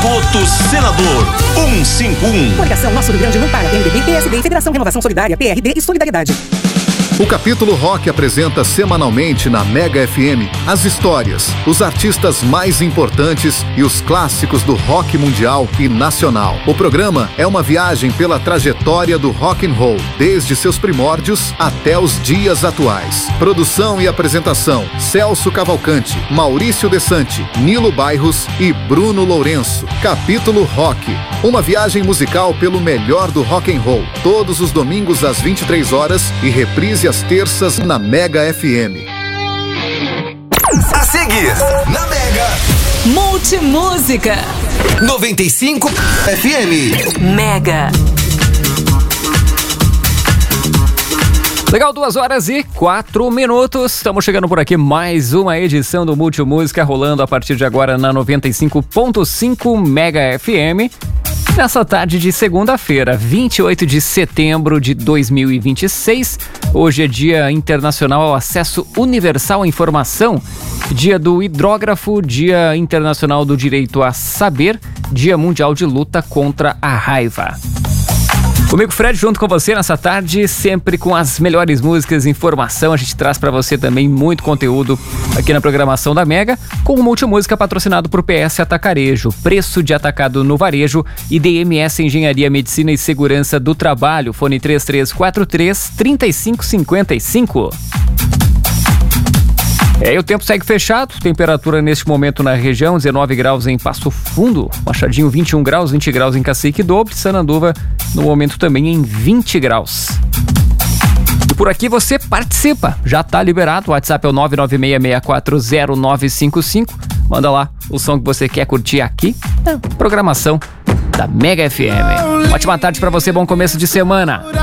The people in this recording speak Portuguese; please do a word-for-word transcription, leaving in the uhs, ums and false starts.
Esgoto Senador cento e cinquenta e um. Coligação Nosso Rio Grande não para. M D B, P S D, Federação Renovação Solidária, P R D e Solidariedade. O Capítulo Rock apresenta semanalmente na Mega F M as histórias, os artistas mais importantes e os clássicos do rock mundial e nacional. O programa é uma viagem pela trajetória do rock and roll, desde seus primórdios até os dias atuais. Produção e apresentação: Celso Cavalcante, Maurício Desante, Nilo Bairros e Bruno Lourenço. Capítulo Rock, uma viagem musical pelo melhor do rock and roll, todos os domingos às vinte e três horas e reprise às terças na Mega F M. A seguir, na Mega Multimúsica noventa e cinco F M. Mega. Legal, duas horas e quatro minutos. Estamos chegando por aqui, mais uma edição do Multimúsica, rolando a partir de agora na noventa e cinco ponto cinco Mega F M. Nessa tarde de segunda-feira, vinte e oito de setembro de dois mil e vinte e seis, hoje é Dia Internacional ao Acesso Universal à Informação, Dia do Hidrógrafo, Dia Internacional do Direito a Saber, Dia Mundial de Luta contra a Raiva. Comigo, Fred, junto com você nessa tarde, sempre com as melhores músicas e informação. A gente traz para você também muito conteúdo aqui na programação da Mega, com o Multimúsica patrocinado por P S Atacarejo, preço de atacado no varejo, e D M S Engenharia, Medicina e Segurança do Trabalho, fone três três quatro três, três cinco cinco cinco. É, e o tempo segue fechado, temperatura neste momento na região, dezenove graus em Passo Fundo, Machadinho vinte e um graus, vinte graus em Cacique Doble, Sananduva no momento também em vinte graus. E por aqui você participa, já está liberado, o WhatsApp é o nove nove seis seis quatro zero nove cinco cinco, manda lá o som que você quer curtir aqui na programação da Mega F M. Ótima tarde para você, bom começo de semana.